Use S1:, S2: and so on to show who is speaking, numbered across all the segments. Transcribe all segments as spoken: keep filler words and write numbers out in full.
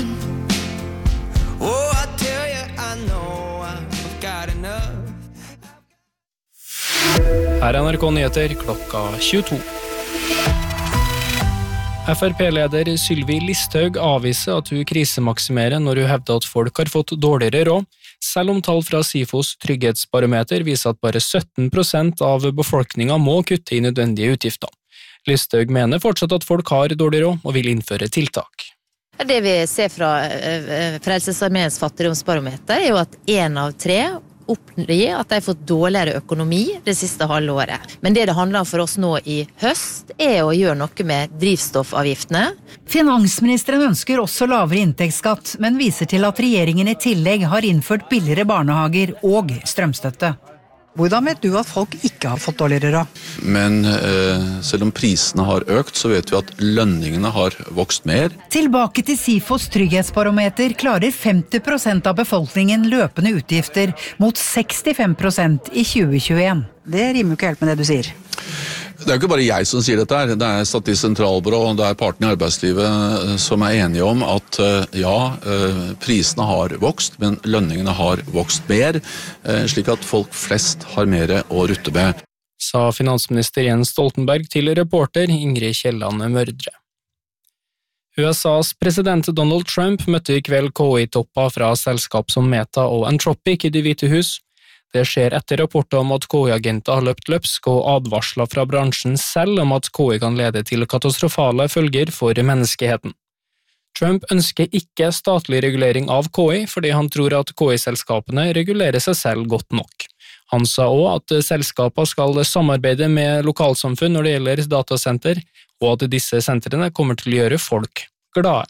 S1: good. Oh, I tell you, I know I've got enough.
S2: Her er N R K Nyheter klokka tjueto. F R P-leder Sylvi Listhaug avviser at hun krisemaksimerer når hun hevder at folk har fått dårligere råd, selv om tall fra SIFOs trygghetsbarometer viser at bare sytten prosent av befolkningen må kutte i nødvendige utgifter. Listhaug mener fortsatt at folk har dårlig råd og vil innføre tiltak.
S3: Det vi ser fra Frelsesarmeens fattigdomsbarometer er jo at en av tre oppgir at de har fått dårligere økonomi det siste halve året. Men det det handler om for oss nå i høst er å gjøre noe med drivstoffavgiftene.
S4: Finansministeren ønsker også lavere inntektsskatt, men viser til at regjeringen i tillegg har innført billigere barnehager og strømstøtte. Hvordan vet du at folk ikke har fått dårligere råd?
S5: Men eh, selv om prisene har økt, så vet vi at lønningene har vokst mer.
S4: Tilbake til SIFOs trygghetsbarometer klarer femti prosent av befolkningen løpende utgifter mot sekstifem prosent i tjue tjueen. Det rimer jo ikke helt med det du sier.
S5: Det er jo ikke bare jeg som sier dette her. Det er Statistisk sentralbyrå og det er partene i arbeidslivet som er enige om at ja, prisene har vokst, men lønningene har vokst mer, slik at folk flest har mer å rutte med.
S2: Sa finansminister Jens Stoltenberg til reporter Ingrid Kielland Mørdre. U S A's president Donald Trump møtte i kveld K I-topper fra selskap som Meta og Anthropic i Det hvite hus. Det skjer etter rapporter om at K I-agenter har løpt løpsk og advarsler fra bransjen selv om at K I kan lede til katastrofale følger for menneskeheten. Trump ønsker ikke statlig regulering av K I fordi han tror at K I-selskapene regulerer seg selv godt nok. Han sa også at selskaper skal samarbeide med lokalsamfunn når det gjelder datasenter, og at disse sentrene kommer til å gjøre folk glade.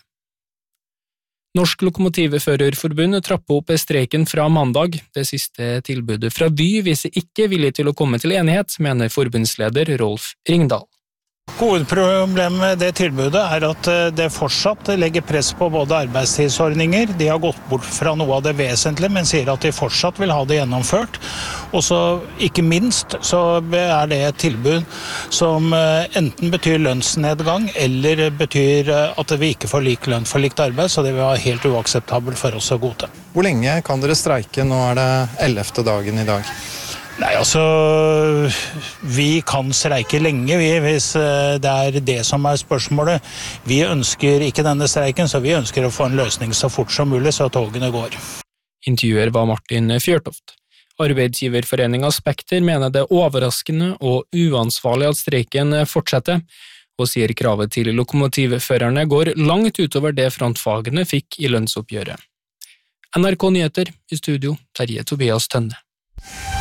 S2: Norsk Lokomotivførerforbund trapper opp streiken fra mandag. Det siste tilbudet fra Vy viser ikke villig til å komme til enighet, mener forbundsleder Rolf Ringdal.
S6: Hovedproblemet med det tilbudet er at det fortsatt legger press på både arbeidstidsordninger. De har gått bort fra noe av det vesentlige, men sier at de fortsatt vil ha det gjennomført. Og så ikke minst så er det et tilbud som enten betyr lønnsnedgang eller betyr at vi ikke får lik lønn for likt arbeid, så det vil være helt uakseptabelt for oss å godta.
S7: Hvor lenge kan dere streike? Nå er det ellevte dagen i dag.
S6: Nei, altså, vi kan streike lenge, vi, hvis det er det som er spørsmålet. Vi ønsker ikke denne streiken, så vi ønsker å få en løsning så fort som mulig, så togene går.
S2: Intervjuer var Martin Fjørtoft. Arbeidsgiverforeningen Spekter mener det er overraskende og uansvarlig at streiken fortsetter, og sier kravet til lokomotivførerne går langt utover det frontfagene fikk i lønnsoppgjøret. N R K Nyheter i studio, Terje Tobias Tønne.